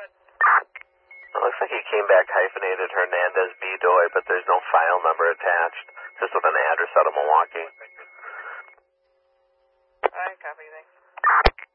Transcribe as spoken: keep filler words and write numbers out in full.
It looks like he came back hyphenated Hernandez Bedoy, but there's no file number attached, just with an address out of Milwaukee.